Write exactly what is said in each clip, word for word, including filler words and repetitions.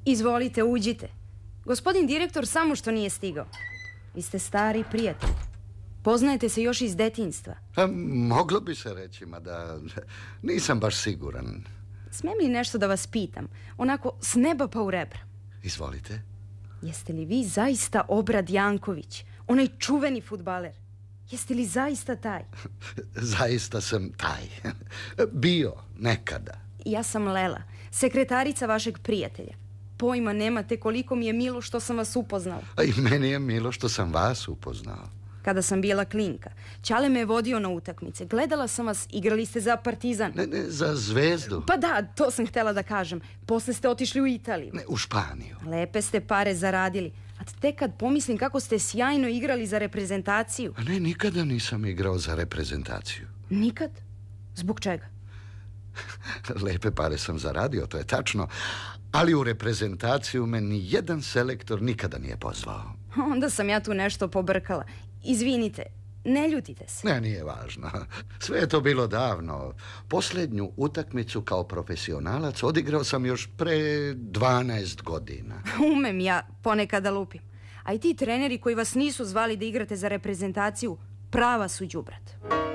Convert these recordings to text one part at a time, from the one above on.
Izvolite, uđite. Gospodin direktor samo što nije stigao. Vi ste stari prijatelj. Poznajete se još iz detinjstva. A, moglo bi se reći, mada nisam baš siguran. Smijem li nešto da vas pitam? Onako, s neba pa u rebra. Izvolite. Jeste li vi zaista Obrad Janković, onaj čuveni fudbaler? Jeste li zaista taj? Zaista sam taj. Bio, nekada. Ja sam Lela, sekretarica vašeg prijatelja. Pojma nemate koliko mi je milo što sam vas upoznala. A i meni je milo što sam vas upoznao. Kada sam bila klinka, Ćale me je vodio na utakmice. Gledala sam vas, igrali ste za Partizan. Ne, ne, za Zvezdu. Pa da, to sam htjela da kažem. Posle ste otišli u Italiju. Ne, u Španiju. Lepe ste pare zaradili. A tek kad pomislim kako ste sjajno igrali za reprezentaciju. A ne, nikada nisam igrao za reprezentaciju. Nikad? Zbog čega? Lepe pare sam zaradio, to je tačno. Ali u reprezentaciju me ni jedan selektor nikada nije pozvao. Onda sam ja tu nešto pobrkala. Izvinite, ne ljutite se. Ne, nije važno. Sve je to bilo davno. Posljednju utakmicu kao profesionalac odigrao sam još pre dvanaest godina. Umem ja ponekad da lupim. A i ti treneri koji vas nisu zvali da igrate za reprezentaciju, prava su đubrat.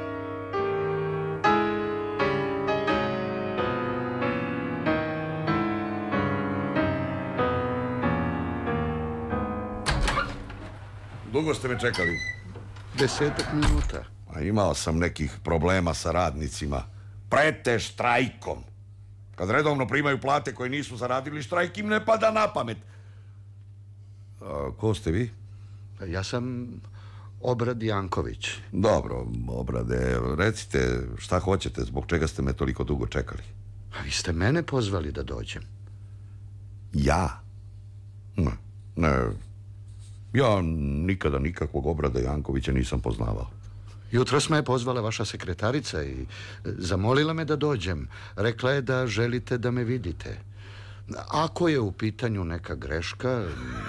Dugo ste me čekali? Desetak minuta. A imao sam nekih problema sa radnicima. Prete štrajkom. Kad redovno primaju plate koje nisu zaradili, štrajk im ne pada na pamet. A, ko ste vi? Ja sam Obrad Janković. Dobro, Obrade, recite šta hoćete, zbog čega ste me toliko dugo čekali? A vi ste mene pozvali da dođem. Ja? Ne, ne. Ja nikada nikakvog Obrada Jankovića nisam poznavao. Jutros me je pozvala vaša sekretarica i zamolila me da dođem. Rekla je da želite da me vidite. Ako je u pitanju neka greška...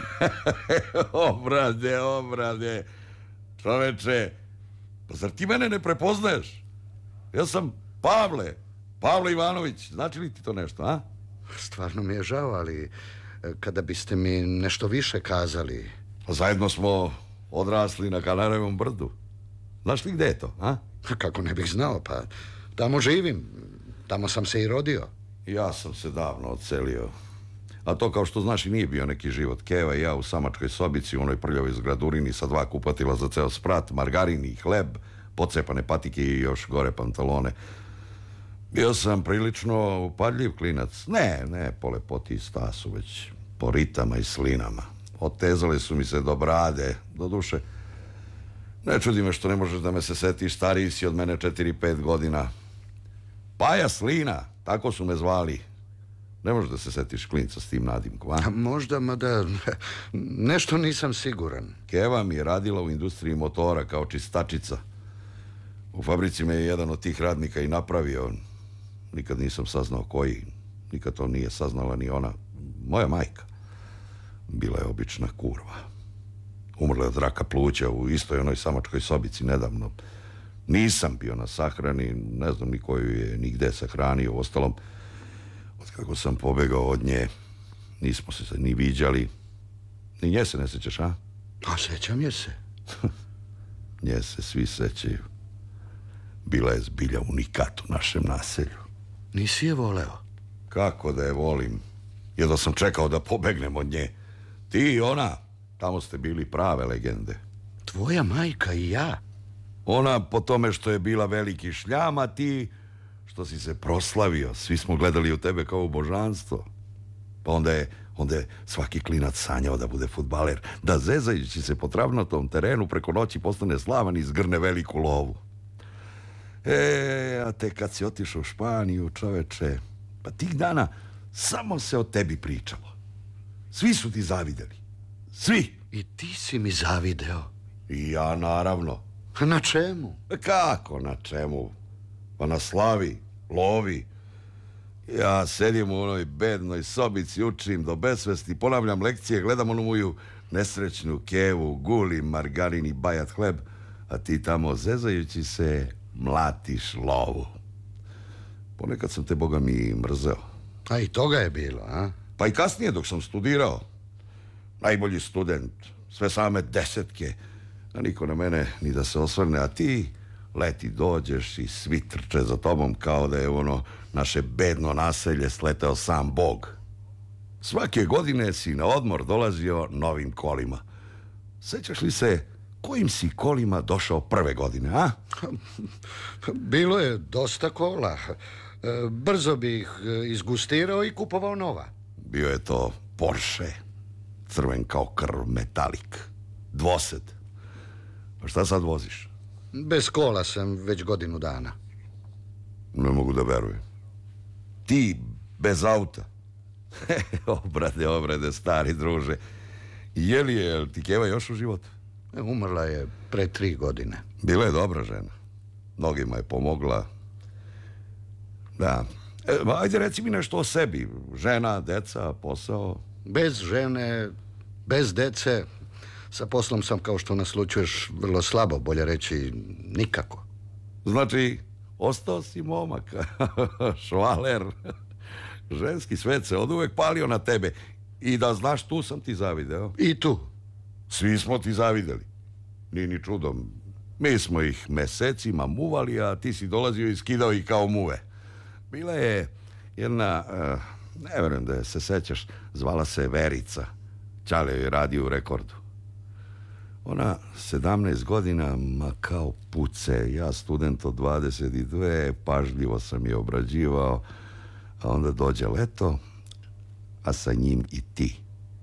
Obrade, Obrade. Čoveče, pa zar ti mene ne prepoznaješ? Ja sam Pavle, Pavle Ivanović. Znači li ti to nešto, a? Stvarno mi je žao, ali kada biste mi nešto više kazali... Zajedno smo odrasli na Kanarevom brdu. Znaš li gde je to, a? Kako ne bih znao, pa tamo živim. Tamo sam se i rodio. Ja sam se davno odselio. A to, kao što znaš, i nije bio neki život. Keva i ja u samačkoj sobici, u onoj prljavoj zgradurini sa dva kupatila za ceo sprat, margarin i hleb, pocepane patike i još gore pantalone. Bio sam prilično upadljiv klinac. Ne, ne po lepoti i stasu, već po ritama i slinama. Otezale su mi se do brade, do duše. Ne čudi me što ne možeš da me se setiš, stariji si od mene četiri pet godina. Paja Slina, tako su me zvali. Ne možeš da se setiš klinca s tim nadimkom, a? A možda, mada nešto nisam siguran. Keva mi je radila u industriji motora kao čistačica. U fabrici me je jedan od tih radnika i napravio. Nikad nisam saznao koji. Nikad to nije saznala ni ona. Moja majka. Bila je obična kurva. Umrla je od raka pluća u istoj onoj samačkoj sobici nedavno. Nisam bio na sahrani, ne znam ni koju je nigde sahranio. Uostalom, od kako sam pobegao od nje, nismo se ni viđali. Ni nje se ne sećaš, a? Pa sećam je se. Nje se svi sećaju. Bila je zbilja unikat u našem naselju. Nisi je voleo? Kako da je volim? Jedno sam čekao da pobegnem od nje. Ti i ona, tamo ste bili prave legende. Tvoja majka i ja? Ona po tome što je bila veliki šljam, a ti što si se proslavio. Svi smo gledali u tebe kao u božanstvo. Pa onda je, onda je svaki klinac sanjao da bude fudbaler, da zezajući se po travnatom terenu preko noći postane slavan i zgrne veliku lovu. E, a te kad si otišao u Španiju, čoveče, pa tih dana samo se o tebi pričalo. Svi su ti zavideli. Svi. I ti si mi zavideo. I ja, naravno. Na čemu? Kako na čemu? Pa na slavi, lovi. Ja sedim u onoj bednoj sobici, učim do besvesti, ponavljam lekcije, gledam onu moju nesrećnu Kevu, gulim margarin i bajat hleb, a ti tamo zezajući se mlatiš lovu. Ponekad sam te, boga mi, mrzeo. A i toga je bilo, a? Pa i kasnije dok sam studirao. Najbolji student, sve same desetke, a niko na mene ni da se osvrne, a ti leti dođeš i svi trče za tobom kao da je ono naše bedno naselje sleteo sam Bog. Svake godine si na odmor dolazio novim kolima. Sećaš li se kojim si kolima došao prve godine, a? Bilo je dosta kola. Brzo bi ih izgustirao i kupovao nova. Bio je to Porsche, crven kao krv, metalik, dvosed. A šta sad voziš? Bez kola sam već godinu dana. Ne mogu da verujem. Ti bez auta? Obrade, obrade, stari druže. Je li je, je ti Keva još u životu? Umrla je pre tri godine. Bila je dobra žena. Mnogima je pomogla. Da. E, ajde reci mi nešto o sebi. Žena, deca, posao. Bez žene, bez dece. Sa poslom sam, kao što naslučuješ, vrlo slabo, bolje reći nikako. Znači, ostao si momak. Švaler. Ženski svet se od uvek palio na tebe. I da znaš, tu sam ti zavideo. I tu. Svi smo ti zavideli. Nije ni čudom. Mi smo ih mesecima muvali, a ti si dolazio i skidao ih kao muve. Bila je jedna, uh, ne verujem da se sećaš, zvala se Verica. Ćale je radio u Rekordu. Ona sedamnaest godina, ma kao puce. Ja student od dvadeset dve, pažljivo sam je obrađivao, a onda dođe leto, a sa njim i ti.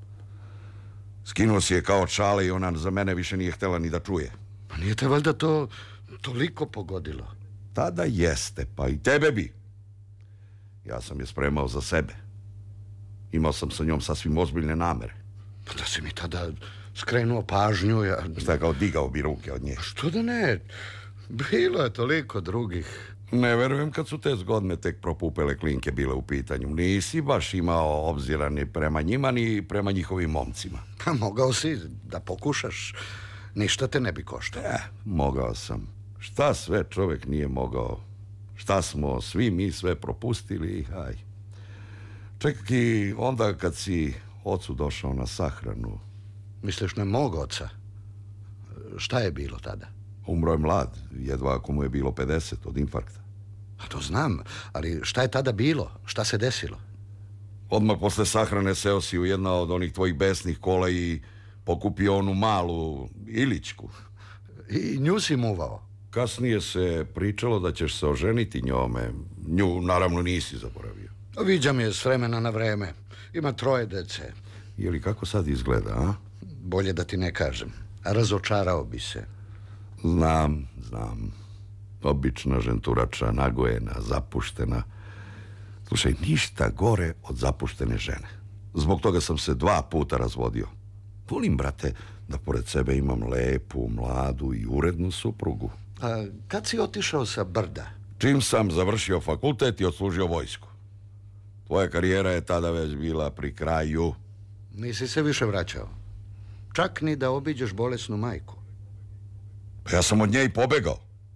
Skinuo si je kao čale i ona za mene više nije htjela ni da čuje. Pa nije te valjda to toliko pogodilo? Tada jeste, pa i tebe bi. Ja sam je spremao za sebe. Imao sam sa njom sasvim ozbiljne namere. Pa da si mi tada skrenuo pažnju, ja... Šta je kao digao bi ruke od nje? Što da ne? Bilo je toliko drugih. Ne verujem kad su te zgodne tek propupele klinke bile u pitanju. Nisi baš imao obzira ni prema njima, ni prema njihovim momcima. Pa mogao si da pokušaš. Ništa te ne bi koštalo. Eh, mogao sam. Šta sve čovjek nije mogao? Šta smo svi mi sve propustili? Aj. Čak i onda kad si ocu došao na sahranu. Misliš na mog oca? Šta je bilo tada? Umro je mlad, jedva ako mu je bilo pedeset od infarkta. A to znam, ali šta je tada bilo? Šta se desilo? Odmah posle sahrane seo si u jedna od onih tvojih besnih kola i pokupio onu malu Ilićku. I nju si muvao? Kasnije se pričalo da ćeš se oženiti njome. Nju, naravno, nisi zaboravio. Viđam je s vremena na vreme. Ima troje dece. Je li kako sad izgleda, a? Bolje da ti ne kažem. Razočarao bi se. Znam, znam. Obična ženturača, nagojena, zapuštena. Slušaj, ništa gore od zapuštene žene. Zbog toga sam se dva puta razvodio. Volim, brate, da pored sebe imam lepu, mladu i urednu suprugu. A kad si otišao sa brda? Čim sam završio fakultet i odslužio vojsku. Tvoja karijera je tada već bila pri kraju. Nisi se više vraćao. Čak ni da obiđeš bolesnu majku. Pa ja sam od nje i pobegao.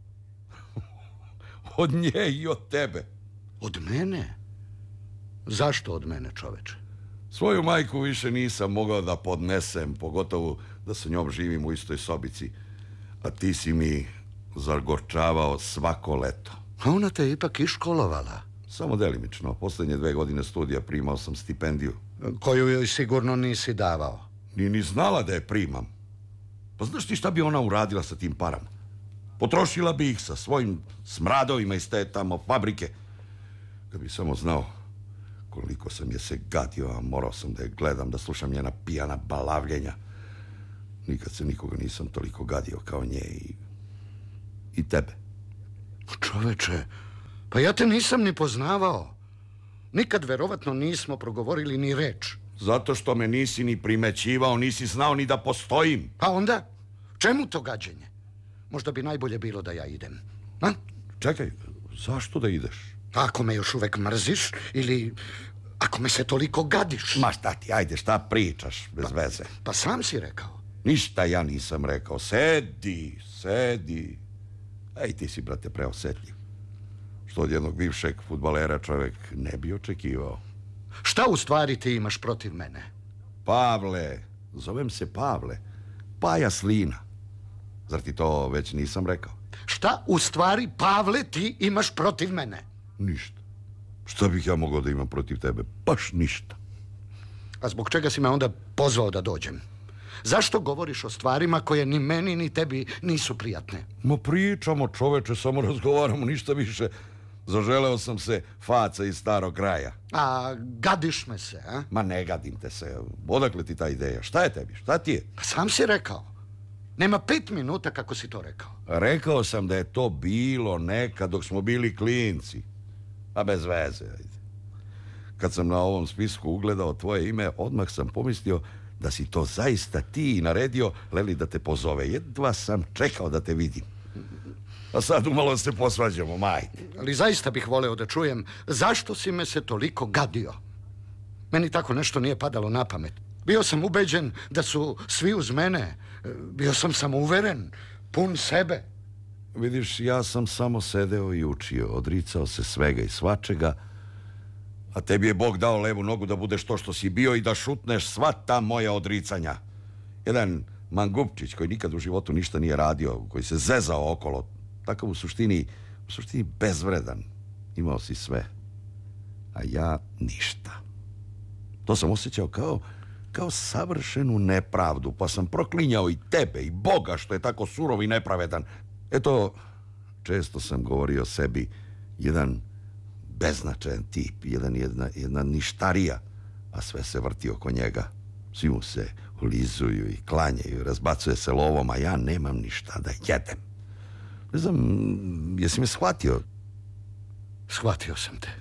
Od nje i od tebe. Od mene? Zašto od mene, čoveče? Svoju majku više nisam mogao da podnesem, pogotovo da sa njom živim u istoj sobici. A ti si mi zagorčavao svako leto. A ona te ipak iškolovala. Samo delimično. Poslednje dve godine studija primao sam stipendiju. Koju joj sigurno nisi davao. Ni ni znala da je primam. Pa znaš ti šta bi ona uradila sa tim parama? Potrošila bi ih sa svojim smradovima iz te tamo fabrike. Kad bi samo znao koliko sam je se gadio, a morao sam da je gledam, da slušam njena pijana balavljenja. Nikad se nikoga nisam toliko gadio kao nje i... i tebe. Čoveče, pa ja te nisam ni poznavao. Nikad verovatno nismo progovorili ni reč. Zato što me nisi ni primećivao, nisi znao ni da postojim. Pa onda, čemu to gađenje? Možda bi najbolje bilo da ja idem. A? Čekaj, zašto da ideš? Ako me još uvek mrziš ili ako me se toliko gadiš. Ma šta ti, ajde, šta pričaš bez pa, veze? Pa sam si rekao. Ništa ja nisam rekao. Sedi, sedi. Ej, ti si, brate, preosetljiv. Što od jednog bivšeg fudbalera čovjek ne bi očekivao. Šta u stvari ti imaš protiv mene? Pavle, zovem se Pavle, Paja Slina. Zar ti to već nisam rekao? Šta u stvari, Pavle, ti imaš protiv mene? Ništa. Šta bih ja mogao da imam protiv tebe? Baš ništa. A zbog čega si me onda pozvao da dođem? Zašto govoriš o stvarima koje ni meni ni tebi nisu prijatne? Ma pričamo, čoveče, samo razgovaramo, ništa više. Zaželeo sam se faca iz starog kraja. A gadiš me se, a? Ma ne gadim te se. Odakle ti ta ideja? Šta je tebi? Šta ti je? Pa sam si rekao. Nema pet minuta kako si to rekao. Rekao sam da je to bilo nekad dok smo bili klinci. A bez veze. Kad sam na ovom spisku ugledao tvoje ime, odmah sam pomislio da si to zaista ti naredio, Leli, da te pozove. Jedva sam čekao da te vidim. A sad umalo se posvađamo, majte. Ali zaista bih voleo da čujem zašto si me se toliko gadio. Meni tako nešto nije padalo na pamet. Bio sam ubeđen da su svi uz mene. Bio sam samouveren, pun sebe. Vidiš, ja sam samo sedeo i učio, odricao se svega i svačega, a tebi je Bog dao levu nogu da budeš to što si bio i da šutneš sva ta moja odricanja. Jedan mangupčić koji nikad u životu ništa nije radio, koji se zezao okolo, takav u suštini, u suštini bezvredan. Imao si sve, a ja ništa. To sam osjećao kao, kao savršenu nepravdu, pa sam proklinjao i tebe i Boga što je tako surov i nepravedan. Eto, često sam govorio sebi, jedan beznačajan tip, jedan, jedna, jedna ništarija, a sve se vrti oko njega. Svi mu se ulizuju i klanjaju, razbacuje se lovom, a ja nemam ništa da jedem. Ne znam, jesi me shvatio? Shvatio sam te.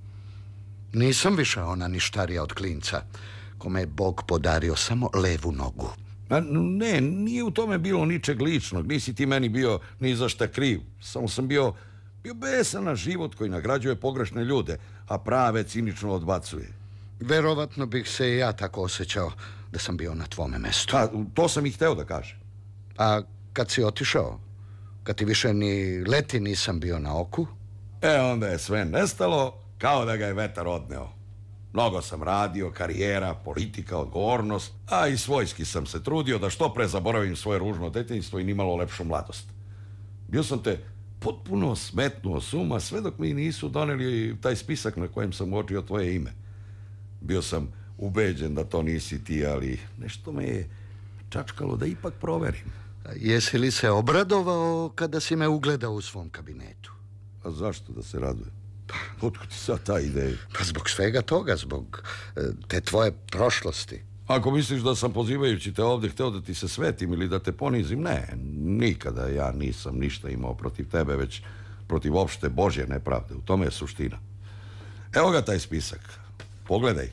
Nisam više ona ništarija od klinca, kome je Bog podario samo levu nogu. A ne, nije u tome bilo ničeg ličnog, nisi ti meni bio ni za šta kriv. Samo sam bio, bio besan na život koji nagrađuje pogrešne ljude, a prave cinično odbacuje. Verovatno bih se i ja tako osjećao da sam bio na tvome mestu. A, to sam i hteo da kažem. A kad si otišao, kad ti više ni leti nisam bio na oku? E, onda je sve nestalo kao da ga je vetar odneo. Mnogo sam radio, karijera, politika, odgovornost, a i svojski sam se trudio da što pre zaboravim svoje ružno detinjstvo i nimalo lepšu mladost. Bio sam te potpuno smetnuo s uma sve dok mi nisu doneli taj spisak na kojem sam uočio tvoje ime. Bio sam ubeđen da to nisi ti, ali nešto me je čačkalo da ipak proverim. A jesi li se obradovao kada si me ugledao u svom kabinetu? A zašto da se radujem? Otkud ti sad ta ideja? Pa zbog svega toga, zbog e, te tvoje prošlosti. Ako misliš da sam pozivajući te ovdje hteo da ti se svetim ili da te ponizim, ne, nikada ja nisam ništa imao protiv tebe, već protiv opšte Božje nepravde. U tome je suština. Evo ga taj spisak. Pogledaj.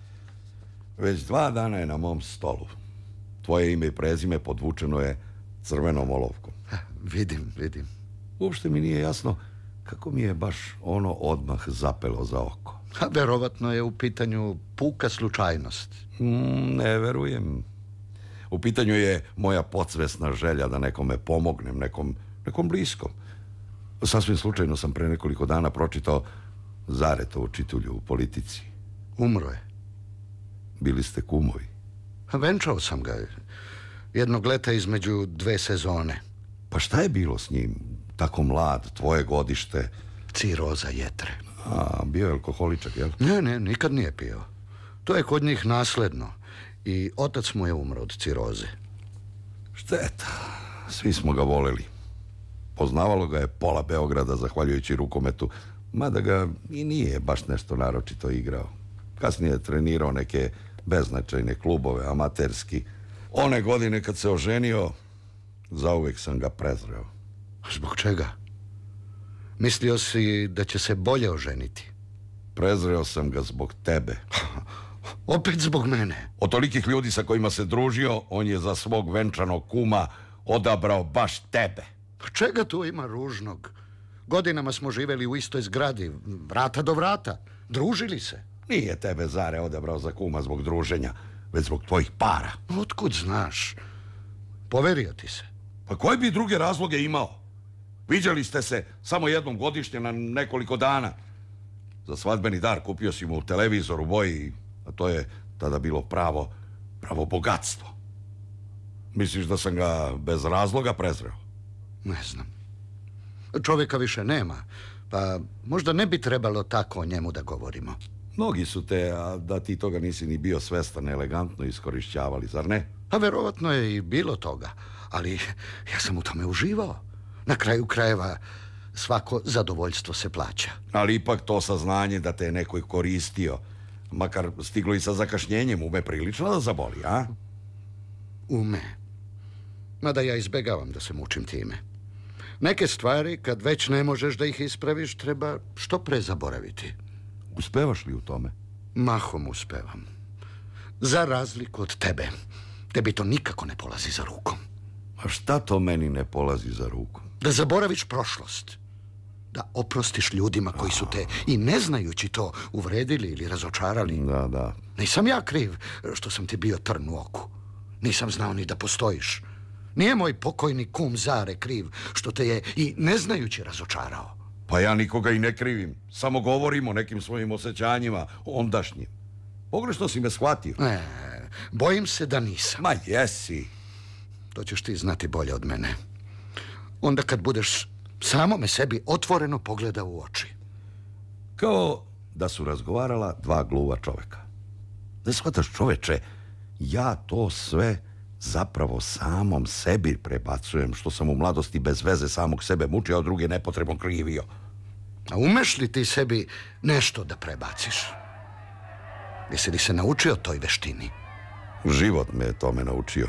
Već dva dana je na mom stolu. Tvoje ime i prezime podvučeno je crvenom olovkom. Ha, vidim, vidim. Uopšte mi nije jasno kako mi je baš ono odmah zapelo za oko. A verovatno je u pitanju puka slučajnost. Mm, ne verujem. U pitanju je moja podsvesna želja da nekome pomognem, nekom, nekom bliskom. Sasvim slučajno sam pre nekoliko dana pročitao Zaretovu čitulju u Politici. Umro je. Bili ste kumovi. Venčao sam ga jednog leta između dve sezone. Pa šta je bilo s njim? Tako mlad, tvoje godište. Ciroza jetre. A, bio je alkoholičak, jel? Ne, ne, nikad nije pio. To je kod njih nasledno. I otac mu je umro od ciroze. Šteta. Svi smo ga voleli. Poznavalo ga je pola Beograda zahvaljujući rukometu, mada ga i nije baš nešto naročito igrao. Kasnije je trenirao neke beznačajne klubove, amaterski. One godine kad se oženio, zauvek sam ga prezreo. Zbog čega? Mislio si da će se bolje oženiti? Prezreo sam ga zbog tebe. Opet zbog mene? Od tolikih ljudi sa kojima se družio, on je za svog venčanog kuma odabrao baš tebe. Čega tu ima ružnog? Godinama smo živeli u istoj zgradi, vrata do vrata. Družili se. Nije tebe Zare odabrao za kuma zbog druženja, već zbog tvojih para. Otkud znaš? Poverio ti se. Pa koje bi druge razloge imao? Viđali ste se samo jednom godišnje na nekoliko dana. Za svadbeni dar kupio si mu televizor u boji, a to je tada bilo pravo, pravo bogatstvo. Misliš da sam ga bez razloga prezreo? Ne znam. Čovjeka više nema, pa možda ne bi trebalo tako o njemu da govorimo. Mnogi su te, a da ti toga nisi ni bio svestan, elegantno iskorišćavali, zar ne? Pa verovatno je i bilo toga, ali ja sam u tome uživao. Na kraju krajeva svako zadovoljstvo se plaća. Ali ipak to saznanje da te je neko koristio, makar stiglo i sa zakašnjenjem, ume prilično da zaboli, a? Ume. Mada ja izbegavam da se mučim time. Neke stvari, kad već ne možeš da ih ispraviš, treba što pre zaboraviti. Uspevaš li u tome? Mahom uspevam. Za razliku od tebe. Tebi to nikako ne polazi za rukom. A šta to meni ne polazi za rukom? Da zaboraviš prošlost. Da oprostiš ljudima koji su te, i ne znajući to, uvredili ili razočarali. Da, da. Nisam ja kriv što sam ti bio trn u oku. Nisam znao ni da postojiš. Nije moj pokojni kum Zare kriv što te je i ne znajući razočarao. Pa ja nikoga i ne krivim. Samo govorim o nekim svojim osjećanjima, ondašnjim. Pogrešno si me shvatio. Ne, bojim se da nisam. Ma jesi. To ćeš ti znati bolje od mene. Onda kad budeš samome sebi otvoreno pogledao u oči. Kao da su razgovarala dva gluva čoveka. Ne shvataš, čoveče, ja to sve zapravo samom sebi prebacujem, što sam u mladosti bez veze samog sebe mučio, a druge nepotrebno krivio. A umeš li ti sebi nešto da prebaciš? Jesi li se naučio toj veštini? Život me je tome naučio.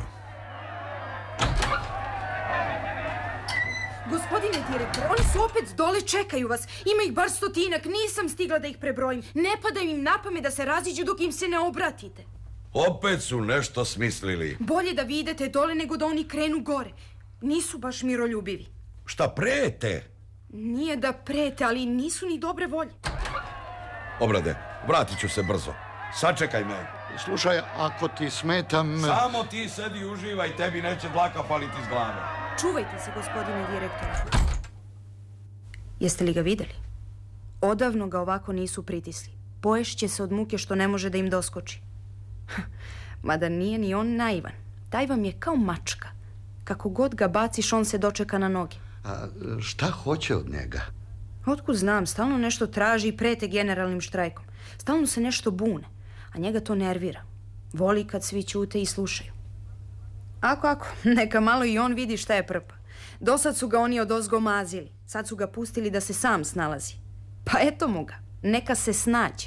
Gospodine direktor, oni su opet dole, čekaju vas. Ima ih bar stotinak, nisam stigla da ih prebrojim. Ne pada im na pamet da se raziđu dok im se ne obratite. Opet su nešto smislili. Bolje da vi idete dole nego da oni krenu gore. Nisu baš miroljubivi. Šta prete? Nije da prete, ali nisu ni dobre volje. Obrade, vratit ću se brzo. Sačekaj me. Slušaj, ako ti smetam... Samo ti sedi i uživaj, tebi neće dlaka faliti iz glave. Čuvajte se, gospodine direktore. Jeste li ga videli? Odavno ga ovako nisu pritisli. Poješće se od muke što ne može da im doskoči. Mada nije ni on naivan. Taj vam je kao mačka. Kako god ga baciš, on se dočeka na noge. A šta hoće od njega? Otkud znam, stalno nešto traži i prete generalnim štrajkom. Stalno se nešto bune, a njega to nervira. Voli kad svi ćute i slušaju. Ako, ako, neka malo i on vidi šta je prpa. Dosad su ga oni odozgo mazili. Sad su ga pustili da se sam snalazi. Pa eto mu ga, neka se snađe.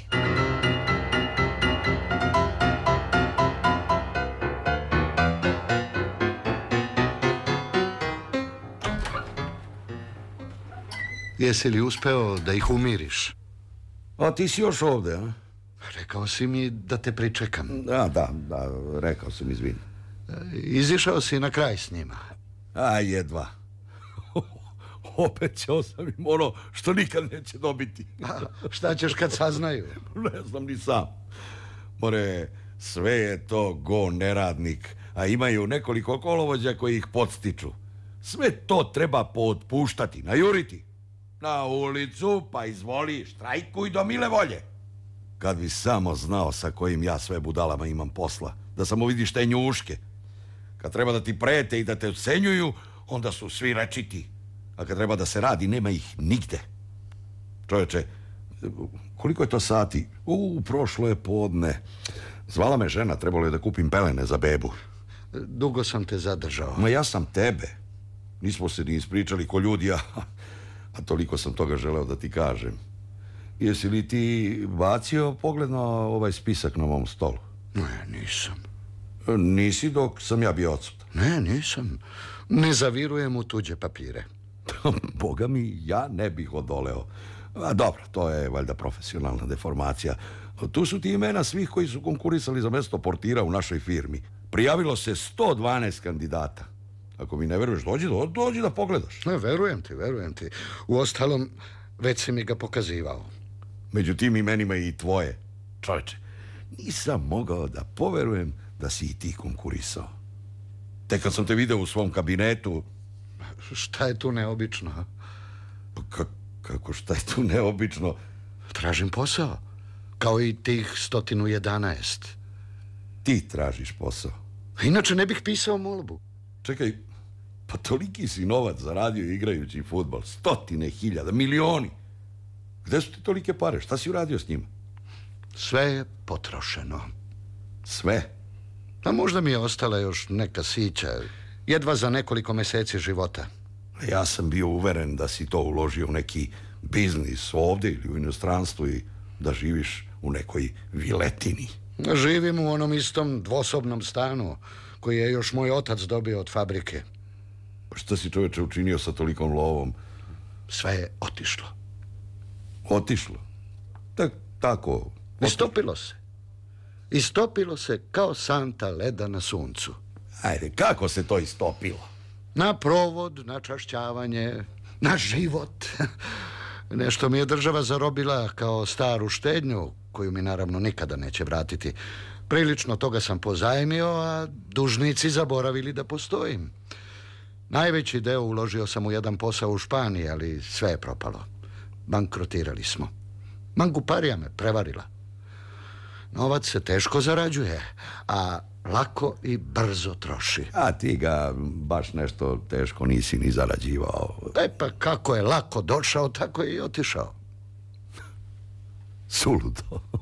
Jesi li uspeo da ih umiriš? A ti si još ovde, a? Rekao si mi da te pričekam. Da, da, da, rekao sam, izvini. Izišao si na kraj s njima. A, jedva. Obećao sam im ono što nikad neće dobiti. A šta ćeš kad saznaju? Ne znam ni sam. More, sve je to go neradnik, a imaju nekoliko kolovođa koji ih podstiču. Sve to treba pootpuštati, najuriti. Na ulicu, pa izvoli, štrajkuj do mile volje. Kad bi samo znao sa kojim ja sve budalama imam posla, da samo vidiš te njuške. Kad treba da ti prete i da te ocenjuju, onda su svi rečiti. A kad treba da se radi, nema ih nigde. Čovječe, koliko je to sati? U, prošlo je podne. Zvala me žena, trebalo je da kupim pelene za bebu. Dugo sam te zadržao. Ma ja sam tebe. Nismo se ni ispričali ko ljudi, a, a toliko sam toga želeo da ti kažem. Jesi li ti bacio pogled na ovaj spisak na mom stolu? Ne, nisam. Nisi dok sam ja bio odsutan? Ne, nisam. Ne zavirujem u tuđe papire. Boga mi, ja ne bih odoleo. A dobro, to je valjda profesionalna deformacija. Tu su ti imena svih koji su konkurisali za mesto portira u našoj firmi. Prijavilo se sto dvanaest kandidata. Ako mi ne veruješ, dođi, dođi da pogledaš. Ne, verujem ti, verujem ti. Uostalom, već si mi ga pokazivao. Među tim imenima i tvoje. Čovječe, nisam mogao da poverujem da si i ti konkurisao. Tek kad sam te video u svom kabinetu... Šta je tu neobično? Ka kako šta je tu neobično? tražim posao. Kao i tih stotinu jedanaest. Ti tražiš posao. Inače ne bih pisao molbu. Čekaj, pa toliki si novac zaradio igrajući fudbal. Stotine hiljada, milioni. Gde su ti tolike pare? Šta si uradio s njima? Sve je potrošeno. Sve? A možda mi je ostala još neka sića. Jedva za nekoliko meseci života. Ja sam bio uveren da si to uložio u neki biznis ovdje ili u inostranstvu i da živiš u nekoj viletini. Živim u onom istom dvosobnom stanu koji je još moj otac dobio od fabrike. Pa šta si, čoveče, učinio sa tolikom lovom? Sve je otišlo. Otišlo? Tak, tako. Istopilo se. Istopilo se kao santa leda na suncu. Ajde, kako se to istopilo? Na provod, na čašćavanje, na život. Nešto mi je država zarobila kao staru štednju, koju mi naravno nikada neće vratiti. Prilično toga sam pozajmio, a dužnici zaboravili da postojim. Najveći deo uložio sam u jedan posao u Španiji, ali sve je propalo. Bankrotirali smo. Manguparija me prevarila. Novac se teško zarađuje, a lako i brzo troši. A ti ga baš nešto teško nisi ni zarađivao. E pa kako je lako došao, tako je i otišao. Suludo.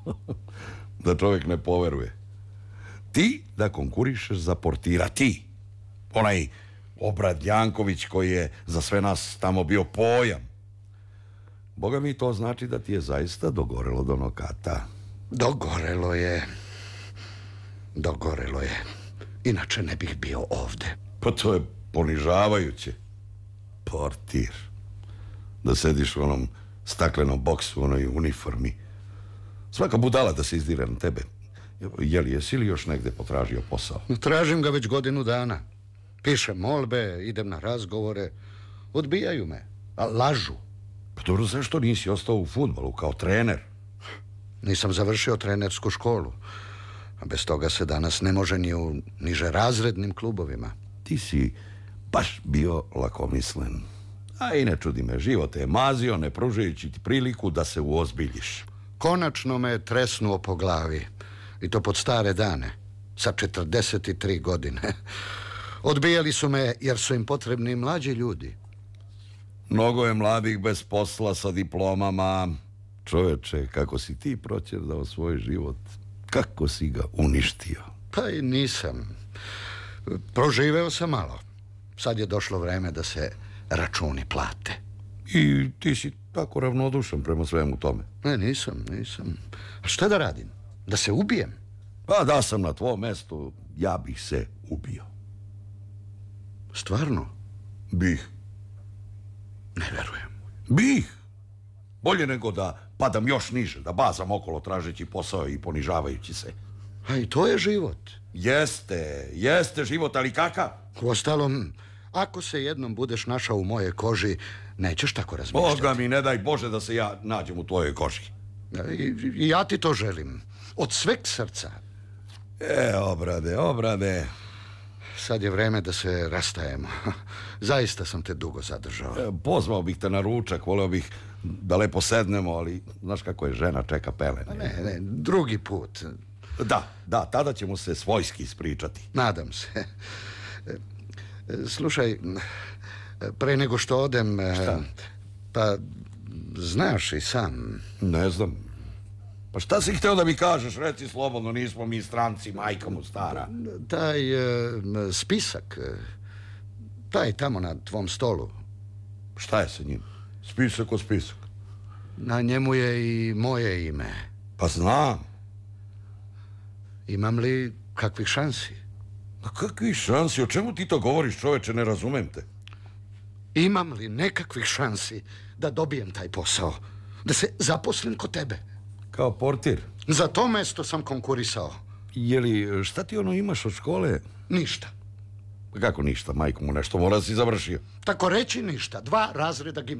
Da čovjek ne poveruje. Ti da konkurišeš za portira, ti. Onaj Obrad Janković koji je za sve nas tamo bio pojam. Boga mi, to znači da ti je zaista dogorelo do nokata. Dogorelo je. Dogorelo je. Inače ne bih bio ovde. Pa to je ponižavajuće. Portir. Da sediš u onom staklenom boksu, u onoj uniformi. Svaka budala da se izdire na tebe. Je li, jesi li još negde potražio posao? Tražim ga već godinu dana. Pišem molbe, idem na razgovore. Odbijaju me, a lažu. Pa dobro, zašto nisi ostao u fudbalu kao trener? Nisam završio trenersku školu. A bez toga se danas ne može ni u niže razrednim klubovima. Ti si baš bio lakomislen. A i ne čudi me, život te je mazio, ne pružajući ti priliku da se uozbiljiš. Konačno me je tresnuo po glavi. I to pod stare dane. Sa četrdeset tri godine. Odbijali su me jer su im potrebni mlađi ljudi. Mnogo je mladih bez posla sa diplomama. Čoveče, kako si ti proćerdao svoj život. Kako si ga uništio. Pa i nisam. Proživeo sam malo. Sad je došlo vreme da se računi plate. I ti si tako ravnodušan prema svemu tome. Ne, nisam, nisam. A šta da radim? Da se ubijem? Pa da sam na tvom mestu, ja bih se ubio. Stvarno? Bih. Ne verujem. Bih. Bolje nego da padam još niže, da bazam okolo tražeći posao i ponižavajući se. A i to je život. Jeste, jeste život, ali kakav? Uostalom, ako se jednom budeš našao u moje koži, nećeš tako razmišljati. Boga mi, ne daj Bože da se ja nađem u tvojoj koži. I, i ja ti to želim. Od sveg srca. E, Obrade, Obrade. Sad je vreme da se rastajemo. Zaista sam te dugo zadržao. E, pozvao bih te na ručak, voleo bih da lepo sednemo, ali znaš kako je, žena čeka pelene. Ne, ne, drugi put. Da, da, tada ćemo se svojski ispričati. Nadam se. Slušaj, pre nego što odem... Šta? Pa, znaš i sam. Ne znam. Pa šta si hteo da mi kažeš? Reci slobodno, nismo mi stranci, majka mu stara. Taj e, spisak, taj tamo na tvom stolu. Šta je sa njim? Spisak o spisak. Na njemu je i moje ime. Pa znam. Imam li kakvih šansi? A kakvih šansi? O čemu ti to govoriš, čoveče, ne razumem te. Imam li nekakvih šansi da dobijem taj posao? Da se zaposlim kod tebe? Kao portir? Za to mesto sam konkurisao. Je li, šta ti ono imaš od škole? Ništa. Pa kako ništa, majko mu, nešto mora si završio. Tako reći ništa. Dva razreda gimnazije.